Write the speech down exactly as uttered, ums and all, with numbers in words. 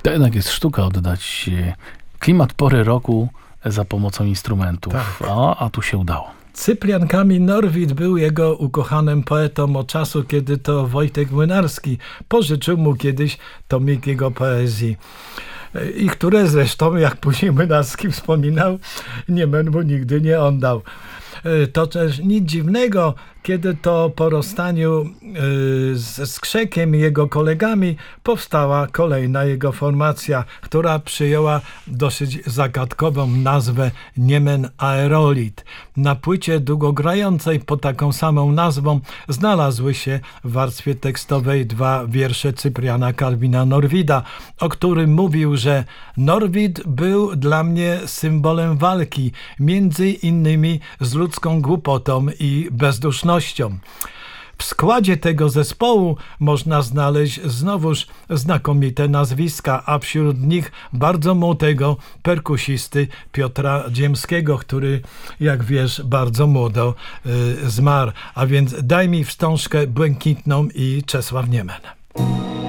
To jednak jest sztuka oddać klimat pory roku za pomocą instrumentów, Tak. a, a tu się udało. Cyprian Kamil Norwid był jego ukochanym poetą od czasu, kiedy to Wojtek Młynarski pożyczył mu kiedyś tomik jego poezji. I które zresztą, jak później Młynarski wspominał, Niemen mu nigdy nie oddał. To też nic dziwnego, kiedy to po rozstaniu ze Skrzekiem i jego kolegami powstała kolejna jego formacja, która przyjęła dosyć zagadkową nazwę Niemen Aerolit. Na płycie długogrającej pod taką samą nazwą znalazły się w warstwie tekstowej dwa wiersze Cypriana Kamila Norwida, o którym mówił, że Norwid był dla mnie symbolem walki, między innymi z ludzką głupotą i bezdusznością. W składzie tego zespołu można znaleźć znowuż znakomite nazwiska, a wśród nich bardzo młodego perkusisty Piotra Dziemskiego, który, jak wiesz, bardzo młodo y, zmarł. A więc daj mi wstążkę błękitną i Czesław Niemen.